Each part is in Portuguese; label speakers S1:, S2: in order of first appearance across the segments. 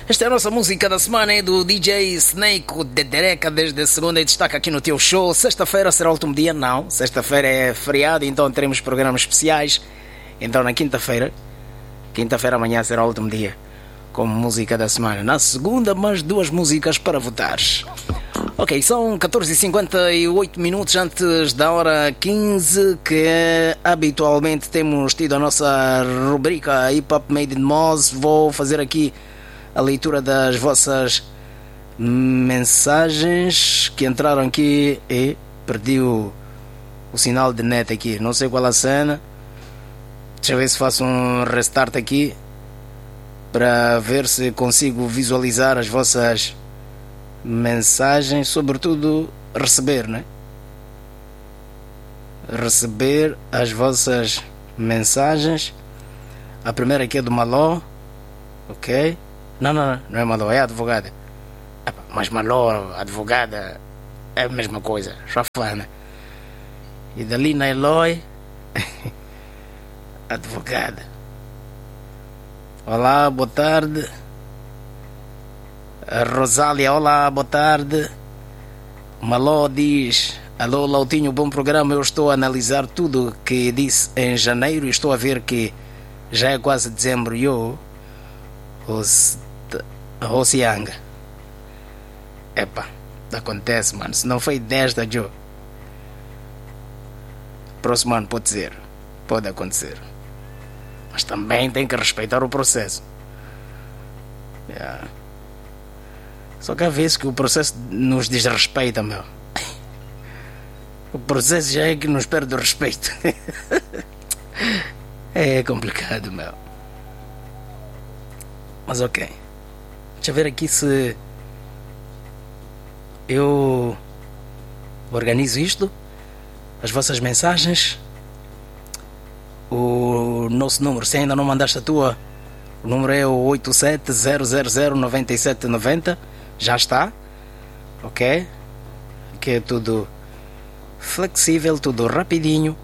S1: Esta é a nossa música da semana, é do DJ Snake, o Dedereca, desde a segunda e destaca aqui no teu show. Sexta-feira será o último dia? Não, sexta-feira é feriado, então teremos programas especiais. Então na quinta-feira amanhã será o último dia, como música da semana. Na segunda, mais duas músicas para votares. Ok, são 14h58 antes da hora 15, que habitualmente temos tido a nossa rubrica Hip Hop Made in Moz. Vou fazer aqui a leitura das vossas mensagens que entraram aqui e perdi o sinal de net aqui. Não sei qual é a cena. Deixa eu ver se faço um restart aqui para ver se consigo visualizar as vossas mensagens, sobretudo receber, né? Receber as vossas mensagens. A primeira aqui é do Maló. Ok. Não é Maló, é advogada. Mas Maló, advogada, é a mesma coisa, chafana. E dali na Eloy, advogada. Olá, boa tarde. A Rosália, olá, boa tarde. Maló diz: alô, Lautinho, bom programa. Eu estou a analisar tudo que disse em janeiro e estou a ver que já é quase dezembro. Eu Rosianga. Epa, acontece, mano. Se não foi 10 da Joe, próximo ano pode ser, pode acontecer. Mas também tem que respeitar o processo. Yeah. Só que há vezes que o processo nos desrespeita, meu. O processo já é que nos perde o respeito. É complicado, meu. Mas ok. Deixa eu ver aqui se eu organizo isto. As vossas mensagens. O nosso número, se ainda não mandaste a tua, o número é o 87-000-9790. Já está. Ok? Aqui é tudo flexível, tudo rapidinho.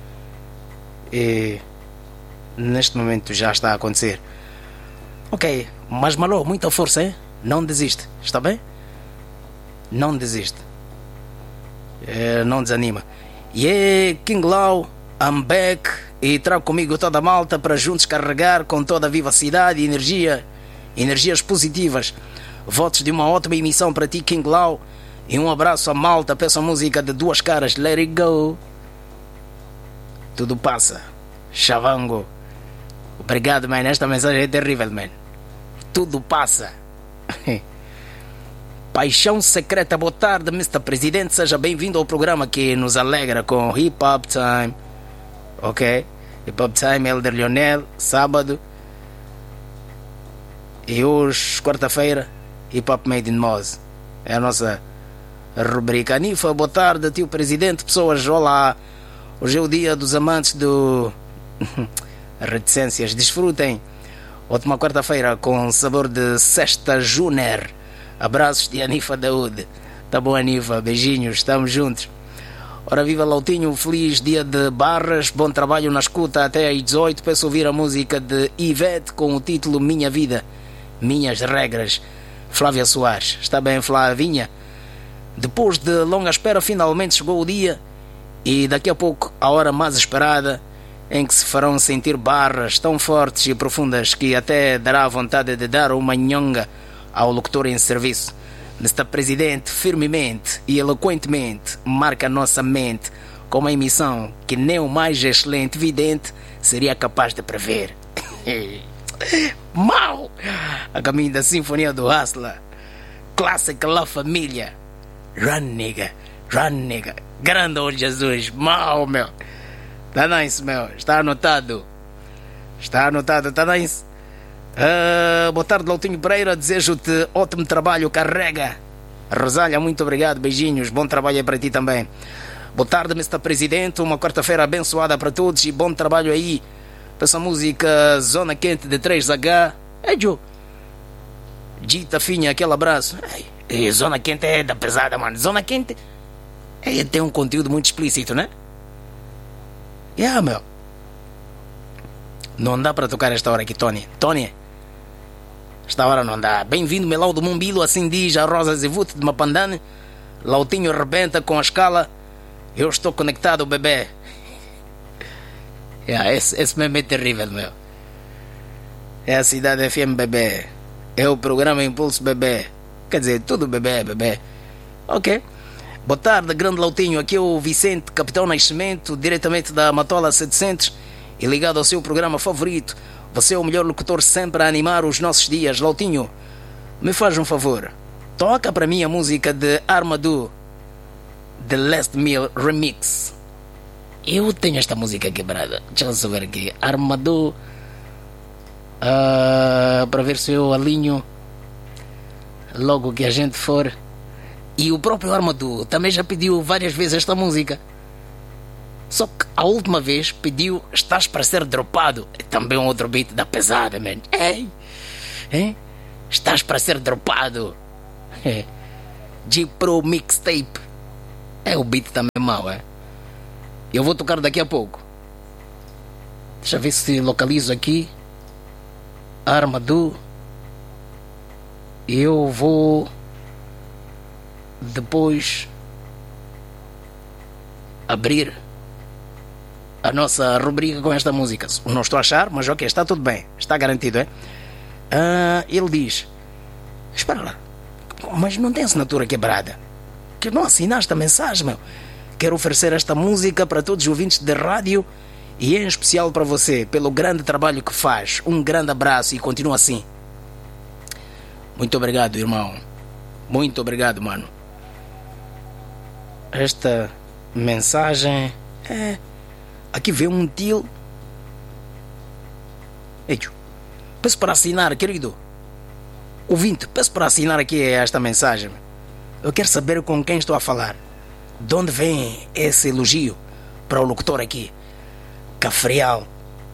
S1: E neste momento já está a acontecer. Ok, mas Malô, muita força, hein? Não desiste, está bem? Não desiste. Não desanima. Yeah, King Lau, I'm back. E trago comigo toda a malta para juntos carregar com toda a vivacidade e energias positivas. Votos de uma ótima emissão para ti, King Lau. E um abraço à malta. Peço a música de Duas Caras, Let It Go. Tudo passa. Chavango. Obrigado, man. Esta mensagem é terrível, man. Tudo passa. Paixão Secreta, boa tarde, Mr. Presidente. Seja bem-vindo ao programa que nos alegra com Hip Hop Time. Ok? Hip Hop Time, Elder Lionel, sábado. E hoje, quarta-feira, Hip Hop Made in Moz. É a nossa rubrica. Anifa, boa tarde, tio Presidente. Pessoas, olá. Hoje é o dia dos amantes do... reticências. Desfrutem. Ótima quarta-feira com sabor de Sexta Júnior. Abraços de Anifa Daúde. Tá bom, Anifa? Beijinhos, estamos juntos. Ora viva, Lautinho, feliz dia de barras. Bom trabalho na escuta até às 18. Peço ouvir a música de Ivete com o título Minha Vida, Minhas Regras. Flávia Soares. Está bem, Flavinha? Depois de longa espera, finalmente chegou o dia. E daqui a pouco, a hora mais esperada, em que se farão sentir barras tão fortes e profundas que até dará vontade de dar uma nhonga ao locutor em serviço. Mr. Presidente, firmemente e eloquentemente, marca a nossa mente com uma emissão que nem o mais excelente vidente seria capaz de prever. Mau! A caminho da Sinfonia do Hustler. Clássica La Família. Run, nigga. Run, nigga. Grande Ouro Jesus. Mau, meu. Tá nice, meu. Está anotado. Está anotado, tá nice. Boa tarde, Lautinho Pereira. Desejo-te ótimo trabalho. Carrega. Rosália, muito obrigado. Beijinhos. Bom trabalho aí para ti também. Boa tarde, Mr. Presidente. Uma quarta-feira abençoada para todos e bom trabalho aí. Essa música Zona Quente de 3H. É, Joe. Dita Finha, aquele abraço. Ei, Zona Quente é da pesada, mano. Zona Quente tem um conteúdo muito explícito, né? Meu. Não dá para tocar esta hora aqui, Tony. Tony. Esta hora não dá. Bem-vindo, Melau do Mumbilo, assim diz a Rosa Zivute de Mapandane. Lautinho rebenta com a escala. Eu estou conectado, bebê. Esse meme é terrível, meu. É a Cidade FM, bebê. É o programa Impulso, bebê. Quer dizer, tudo bebê, bebê. Ok. Boa tarde, grande Lautinho. Aqui é o Vicente, Capitão Nascimento, diretamente da Matola 700 e ligado ao seu programa favorito. Você é o melhor locutor sempre a animar os nossos dias. Lautinho, me faz um favor. Toca para mim a música de Armadou, The Last Meal Remix. Eu tenho esta música quebrada. Deixa eu só ver aqui. Armadou. Para ver se eu alinho logo que a gente for. E o próprio Armadou também já pediu várias vezes esta música. Só que a última vez pediu Estás para ser dropado. É também um outro beat da pesada, man. Ei, hein? Estás para ser dropado. G-Pro Mixtape. É, o beat também é mau, é? Eu vou tocar daqui a pouco. Deixa eu ver se localizo aqui. Armadou. Eu vou depois abrir a nossa rubrica com esta música. Não estou a achar, mas ok, está tudo bem. Está garantido, é? Ele diz: espera lá, mas não tem assinatura quebrada? Que não assinaste a mensagem, meu? Quero oferecer esta música para todos os ouvintes de rádio e em especial para você, pelo grande trabalho que faz. Um grande abraço e continua assim. Muito obrigado, irmão. Muito obrigado, mano. Esta mensagem é... Aqui vem um tio. Ei, peço para assinar, querido ouvinte, peço para assinar aqui esta mensagem. Eu quero saber com quem estou a falar. De onde vem esse elogio para o locutor aqui? Cafreal.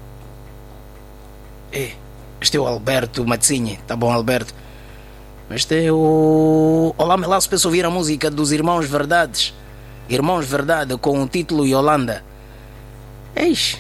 S1: Este é o Alberto Matzinha. Tá bom, Alberto? Este é o... Olá, Melaço, peço ouvir a música dos Irmãos Verdades. Irmãos Verdade, com o título Yolanda. Eixe.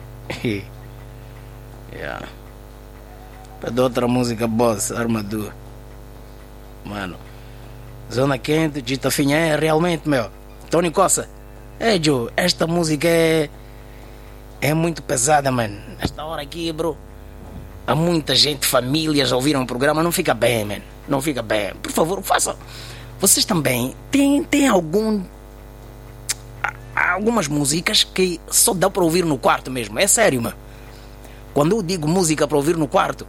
S1: Yeah. Pede outra música, boss, Armadura. Mano. Zona Quente, de Itafinha, é realmente, meu. Tony Costa. Joe, esta música é muito pesada, mano. Esta hora aqui, bro, há muita gente, famílias a ouviram o programa. Não fica bem, man. Não fica bem. Por favor, façam. Vocês também tem algumas músicas que só dá para ouvir no quarto mesmo. É sério, mano. Quando eu digo música para ouvir no quarto,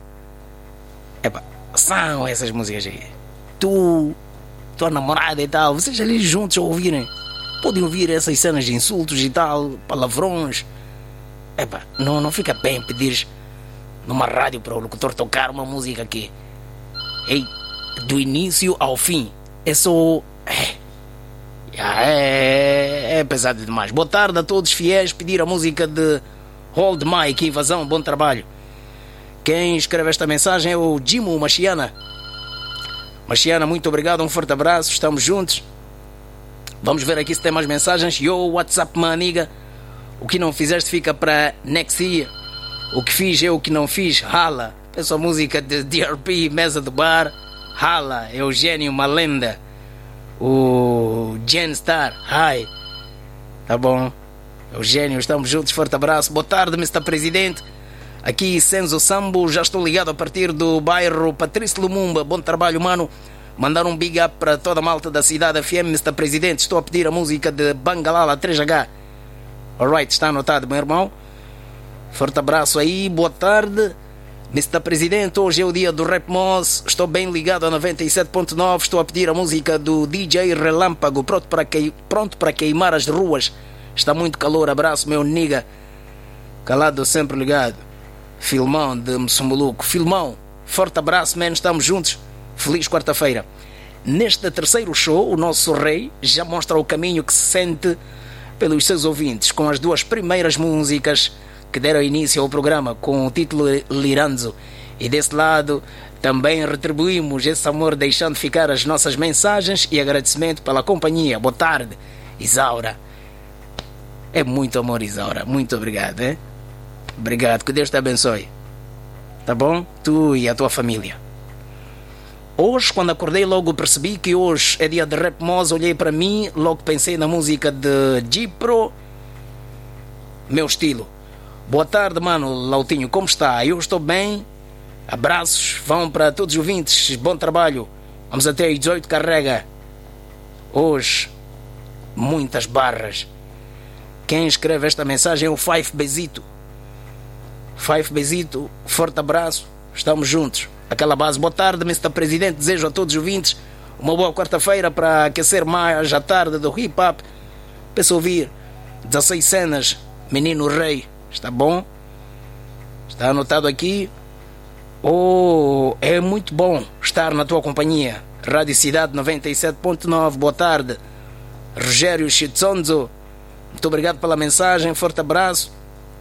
S1: são essas músicas aí. Tua namorada e tal, vocês ali juntos a ouvirem, podem ouvir essas cenas de insultos e tal, palavrões. Não fica bem pedir numa rádio para o locutor tocar uma música que do início ao fim é só é pesado demais. Boa tarde a todos fiéis. Pedir a música de Hold Mike, Invasão, bom trabalho. Quem escreve esta mensagem é o Jimo Machiana. Machiana, muito obrigado, um forte abraço, estamos juntos. Vamos ver aqui se tem mais mensagens. Yo, WhatsApp, maniga. O que não fizeste fica para next year. O que fiz é o que não fiz, rala. Peço a música de DRP, Mesa do Bar. Rala, Eugênio Malenda. O Gen Star, hi. Tá bom, Eugênio, estamos juntos, forte abraço. Boa tarde, Mr. Presidente. Aqui Senzo Sambo, já estou ligado a partir do bairro Patrício Lumumba. Bom trabalho, mano. Mandar um big up para toda a malta da Cidade FM, Mr. Presidente. Estou a pedir a música de Bangalala 3H. Alright, está anotado, meu irmão. Forte abraço aí, boa tarde, Mr. Presidente. Hoje é o dia do Rap Moss. Estou bem ligado a 97.9. Estou a pedir a música do DJ Relâmpago. Pronto para queimar as ruas. Está muito calor, abraço, meu nigga. Calado, sempre ligado. Filmão de Moçambique. Filmão, forte abraço, man. Estamos juntos. Feliz quarta-feira. Neste terceiro show, o nosso rei já mostra o caminho que se sente pelos seus ouvintes, com as duas primeiras músicas que deram início ao programa, com o título Liranzo. E desse lado também retribuímos esse amor, deixando ficar as nossas mensagens e agradecimento pela companhia. Boa tarde, Isaura. É muito amor, Isaura. Muito obrigado, Obrigado, que Deus te abençoe. Tá bom? Tu e a tua família. Hoje, quando acordei, logo percebi que hoje é dia de Rap Moz. Olhei para mim, logo pensei na música de G-Pro, meu estilo. Boa tarde, mano Lautinho, como está? Eu estou bem. Abraços, vão para todos os ouvintes. Bom trabalho. Vamos até às 18, carrega. Hoje, muitas barras. Quem escreve esta mensagem é o Five Bezito. Five Bezito, forte abraço. Estamos juntos. Aquela base. Boa tarde, Mr. Presidente. Desejo a todos os ouvintes uma boa quarta-feira para aquecer mais a tarde do hip-hop. Peço ouvir 16 cenas, Menino Rei. Está bom? Está anotado aqui. Oh, é muito bom estar na tua companhia. Rádio Cidade 97.9. Boa tarde, Rogério Chitsonzo. Muito obrigado pela mensagem. Forte abraço.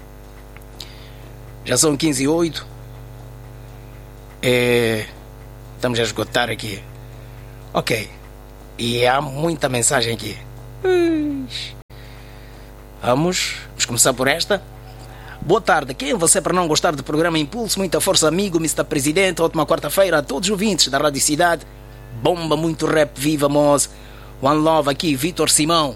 S1: Já são 15h08. Estamos a esgotar aqui. Ok. E há muita mensagem aqui. Vamos começar por esta. Boa tarde. Quem é você para não gostar do programa Impulso? Muita força, amigo, Mr. Presidente. Ótima quarta-feira a todos os ouvintes da Rádio Cidade. Bomba muito rap, viva Moz. One Love aqui, Vitor Simão.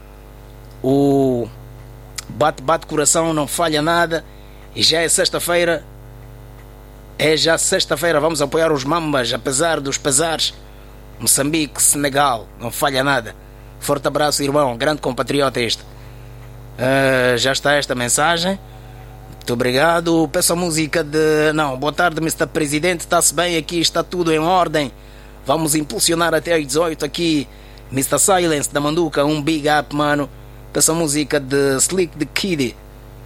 S1: O bate coração, não falha nada. E já é sexta-feira. É já sexta-feira. Vamos apoiar os Mambas, apesar dos pesares. Moçambique, Senegal, não falha nada. Forte abraço, irmão. Grande compatriota este. Já está esta mensagem. Muito obrigado. Peço a música de... Não, boa tarde, Mr. Presidente. Está-se bem aqui, está tudo em ordem. Vamos impulsionar até às 18 aqui. Mr. Silence da Manduca, um big up, mano. Peço a música de Slick the Kid.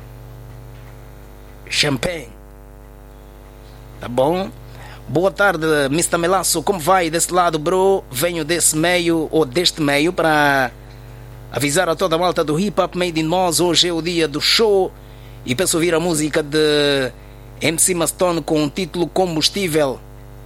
S1: Champagne. Tá bom? Boa tarde, Mr. Melaço. Como vai desse lado, bro? Venho desse meio, ou deste meio, para avisar a toda a malta do Hip Hop Made in Moz. Hoje é o dia do show. E peço ouvir a música de MC Mastone com o título Combustível.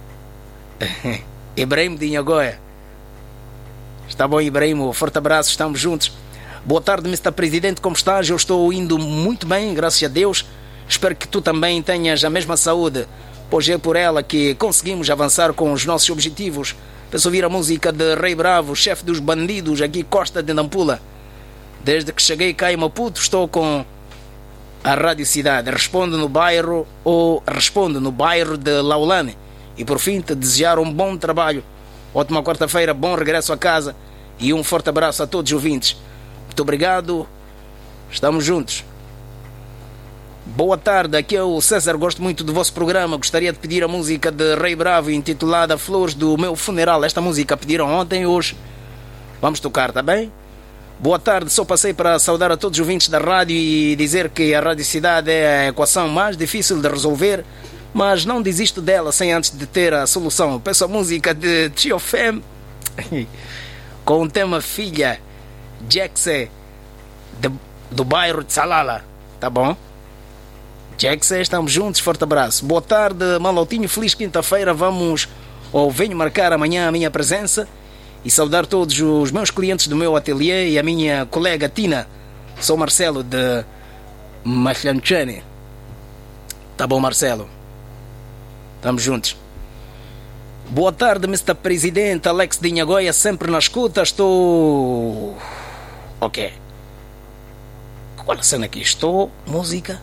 S1: Ibrahim de Inhagoia. Está bom, Ibrahim? Forte abraço, estamos juntos. Boa tarde, Mr. Presidente, como estás? Eu estou indo muito bem, graças a Deus. Espero que tu também tenhas a mesma saúde, pois é por ela que conseguimos avançar com os nossos objetivos. Peço ouvir a música de Rei Bravo, chefe dos bandidos, aqui Costa de Nampula. Desde que cheguei cá em Maputo, estou com a Rádio Cidade. Respondo no bairro de Laulane. E por fim, te desejar um bom trabalho. Ótima quarta-feira, bom regresso a casa. E um forte abraço a todos os ouvintes. Muito obrigado. Estamos juntos. Boa tarde, aqui é o César. Gosto muito do vosso programa. Gostaria de pedir a música de Rei Bravo, intitulada Flores do Meu Funeral. Esta música pediram ontem e hoje vamos tocar, tá bem? Boa tarde, só passei para saudar a todos os ouvintes da rádio e dizer que a Rádio Cidade é a equação mais difícil de resolver, mas não desisto dela sem antes de ter a solução. Peço a música de Tio Fem com o tema Filha, Jackson, do bairro de Salala, tá bom? Jackson, estamos juntos, forte abraço. Boa tarde, Malautinho, feliz quinta-feira. Venho marcar amanhã a minha presença e saudar todos os meus clientes do meu ateliê e a minha colega Tina. Sou Marcelo de Machanchane. Tá bom, Marcelo? Estamos juntos. Boa tarde, Mr. Presidente. Alex de Inhagoia, sempre na escuta. Estou... Ok. Qual a cena aqui? Estou... Música...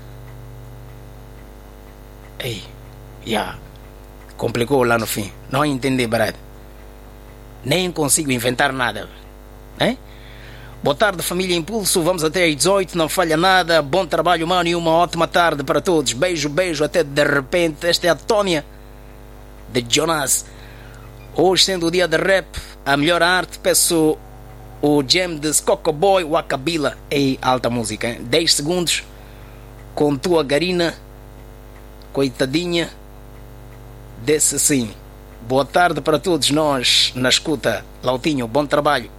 S1: Ei, complicou lá no fim. Não entendi, Brad. Nem consigo inventar nada. Boa tarde, família Impulso. Vamos até às 18, não falha nada. Bom trabalho, mano, e uma ótima tarde para todos. Beijo, até de repente. Esta é a Tônia de Jonas. Hoje, sendo o dia de rap, a melhor arte, peço o jam de Skoko Boy, Wakabila. Ei, alta música, hein? 10 segundos com tua Garina. Coitadinha desse sim. Boa tarde para todos nós na escuta. Lautinho, bom trabalho.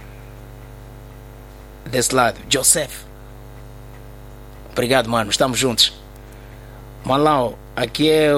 S1: Desse lado, Joseph. Obrigado, mano, estamos juntos. Malau, aqui é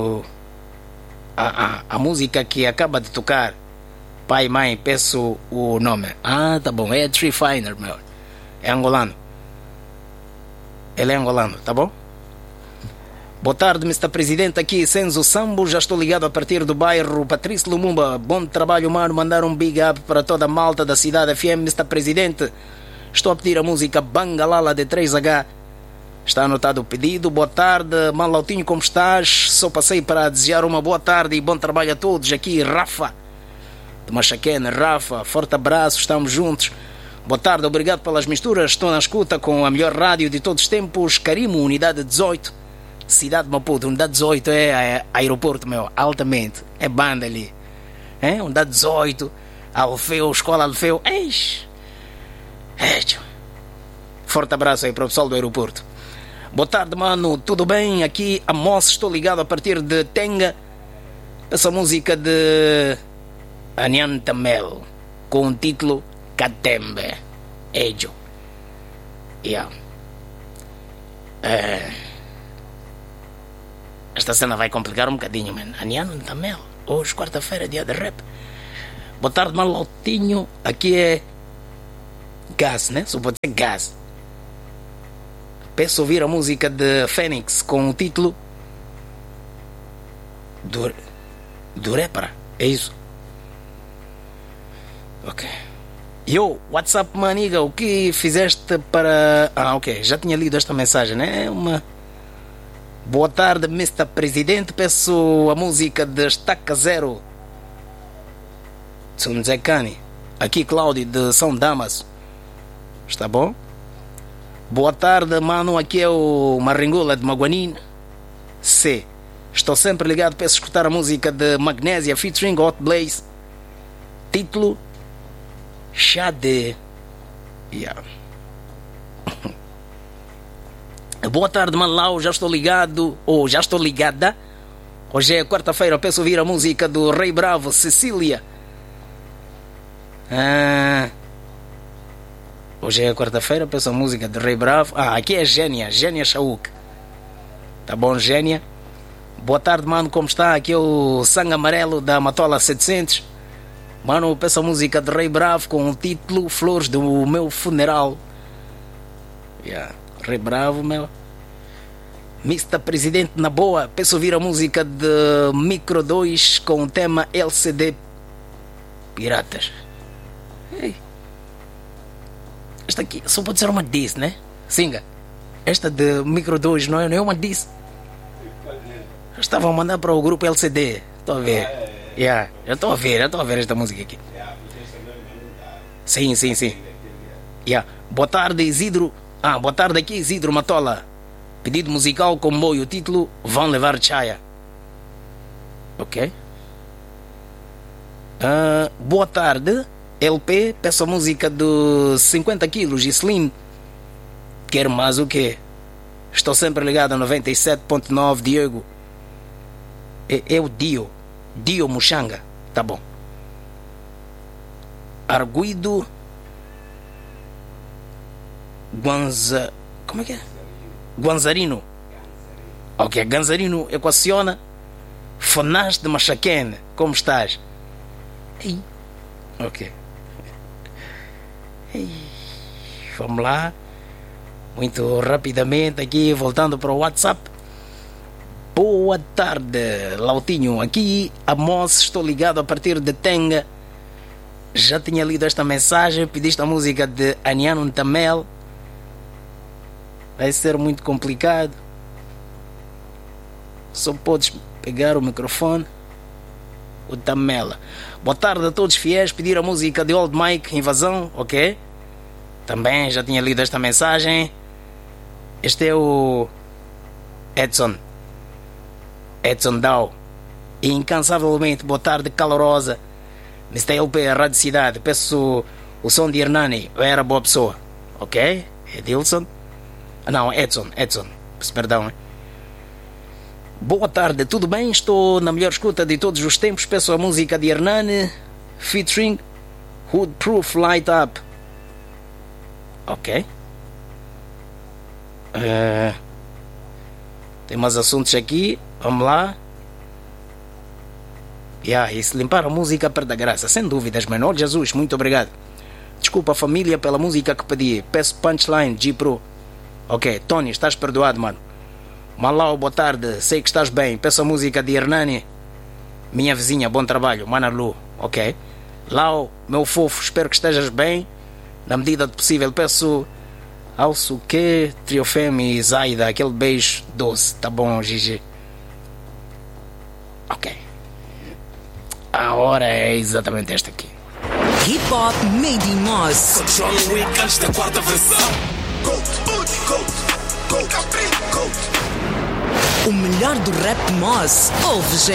S1: a música que acaba de tocar. Pai, mãe, peço o nome. Tá bom, é Tree Finer, meu. É angolano. Ele é angolano, tá bom? Boa tarde, Mr. Presidente, aqui Senzo Sambo, já estou ligado a partir do bairro Patrício Lumumba. Bom trabalho, mano, mandar um big up para toda a malta da cidade FM, Mr. Presidente. Estou a pedir a música Bangalala de 3H. Está anotado o pedido. Boa tarde, Malautinho, como estás? Só passei para desejar uma boa tarde e bom trabalho a todos. Aqui, Rafa, de Machaquene. Rafa, forte abraço, estamos juntos. Boa tarde, obrigado pelas misturas. Estou na escuta com a melhor rádio de todos os tempos. Carimo, unidade 18. Cidade de Maputo, unidade 18 é aeroporto, meu, altamente. É banda ali. Unidade 18, Alfeu, Escola Alfeu. Forte abraço aí para o pessoal do aeroporto. Boa tarde, mano, tudo bem? Aqui, Amos, estou ligado a partir de Tenga. Essa música de Anyan Tamel, com o título Katembe. Ejo. Yeah. Esta cena vai complicar um bocadinho, man. Anyan Tamel. Hoje, quarta-feira, dia de rap. Boa tarde, Malautinho. Aqui é Gás, né? Só pode ser Gás. Peço ouvir a música de Fênix com o título Durepara. É isso? Ok. Yo, WhatsApp, maniga, o que fizeste para... ok, já tinha lido esta mensagem, né? Boa tarde, Mr. Presidente. Peço a música de Estaca Zero, Tsunzekani. Aqui, Cláudio, de São Damaso. Está bom? Boa tarde, mano. Aqui é o Maringula de Maguanin. C. Estou sempre ligado. Peço escutar a música de Magnésia featuring Hot Blaze. Título Xade. Yeah. Boa tarde, Malau. Já estou ligado. Já estou ligada. Hoje é quarta-feira. Peço ouvir a música do Rei Bravo, Cecília. Hoje é quarta-feira. Peço a música do Rei Bravo. Aqui é Gênia Chauk. Tá bom, Gênia? Boa tarde, mano. Como está? Aqui é o Sangue Amarelo da Matola 700. Mano, peço a música do Rei Bravo com o título Flores do Meu Funeral. Yeah. Rei Bravo, meu. Mr. Presidente, na boa, peço ouvir a música de Micro 2 com o tema LCD Piratas. Ei. Esta aqui só pode ser uma diss, né? Singa. Esta de Micro 2 não é uma diss. Estava a mandar para o grupo LCD. Estou a ver. Yeah. Já estou a ver esta música aqui. Sim. Yeah. Boa tarde, Isidro. Boa tarde, aqui Isidro Matola. Pedido musical comboio, o título Vão Levar Chaya. Ok. Boa tarde, LP. Peço a música dos 50 quilos, Slim. Quero mais o quê? Estou sempre ligado a 97.9, Diego. É o Dio Muxanga. Tá bom. Arguido como é que é? Guanzarino. Ok, Ganzarino equaciona. Fonás de Machaquene. Como estás? Ok. Vamos lá. Muito rapidamente aqui, voltando para o WhatsApp. Boa tarde, Lautinho. Aqui, Amos, estou ligado a partir de Tenga. Já tinha lido esta mensagem. Pediste a música de Anyan Tamel. Vai ser muito complicado. Só podes pegar o microfone. O Tamela. Boa tarde a todos fiéis. Pedir a música de Old Mike, Invasão. Ok. Também já tinha lido esta mensagem. Este é o Edson Dow. E incansavelmente, boa tarde calorosa. Nesta LP, a Rádio Cidade. Peço o som de Hernani. Eu era boa pessoa. Ok. Edilson. Não, Edson. Perdão. Boa tarde, tudo bem? Estou na melhor escuta de todos os tempos. Peço a música de Hernani featuring Hood Proof Light Up. Ok. Tem mais assuntos aqui. Vamos lá. E se limpar a música perde a graça. Sem dúvidas, menor Jesus, muito obrigado. Desculpa, família, pela música que pedi. Peço punchline, G Pro. Ok, Tony, estás perdoado, mano. Malau, boa tarde, sei que estás bem. Peço a música de Hernani. Minha vizinha, bom trabalho. Manalu, ok. Lau, meu fofo, espero que estejas bem. Na medida do possível, peço ao Suque, Triofeme e Zaida aquele beijo doce. Tá bom, Gigi? Ok. A hora é exatamente esta aqui.
S2: Hip Hop Made in Moz.
S3: Controla o week antes da quarta versão.
S2: O melhor do rap Moz ouves